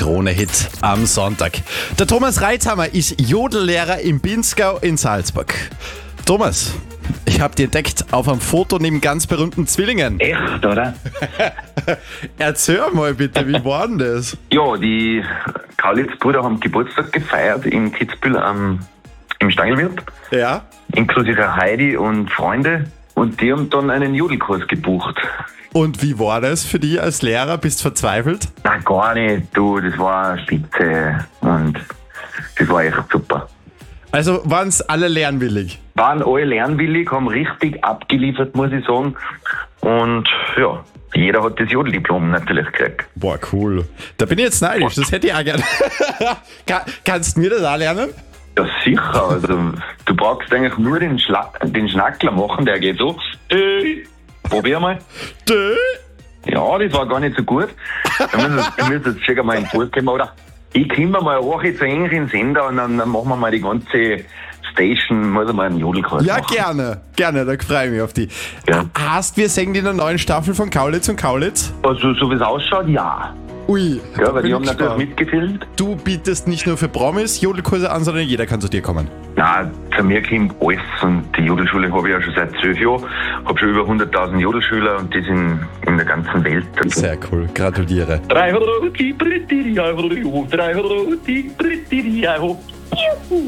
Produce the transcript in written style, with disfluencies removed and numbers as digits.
Krone-Hit am Sonntag. Der Thomas Reithammer ist Jodellehrer im Pinzgau in Salzburg. Thomas, ich habe dich entdeckt auf einem Foto neben ganz berühmten Zwillingen. Echt, oder? Erzähl mal bitte, wie war denn das? Ja, die Kaulitz-Brüder haben Geburtstag gefeiert in Kitzbühel im Stangelwirt, Ja? inklusive Heidi und Freunde. Und die haben dann einen Jodelkurs gebucht. Und wie war das für dich als Lehrer? Bist du verzweifelt? Na, gar nicht, du, das war spitze und das war echt super. Also waren es alle lernwillig? Waren alle lernwillig, haben richtig abgeliefert, muss ich sagen. Und ja, jeder hat das Jodeldiplom natürlich gekriegt. Boah, cool. Da bin ich jetzt neidisch, das hätte ich auch gerne. Kannst du mir das auch lernen? Ja, sicher. Also, du brauchst eigentlich nur den Schnackler machen, der geht so. Probier mal. Dö. Ja, das war gar nicht so gut. Wir müssen jetzt schon mal einen Kurs geben, oder? Ich komme mal hoch jetzt eigentlich in den Sender und dann machen wir mal die ganze Station, muss ich mal einen Jodelkurs Ja, machen. gerne, da freue ich mich auf die. Ja. Hast wir singen in der neuen Staffel von Kaulitz und Kaulitz? Also, so wie es ausschaut, ja. Ui, Ja, weil bin die haben ich natürlich gespannt. mitgefilmt. Du bietest nicht nur für Promis Jodelkurse an, sondern jeder kann zu dir kommen. Nein, zu mir kommt alles und die Jodelschule habe ich ja schon seit 12 Jahren. Habe schon über 100.000 Jodelschüler und die sind in der ganzen Welt. Sehr cool, gratuliere. 3 Roti, Britti, 3 Roti, Britti,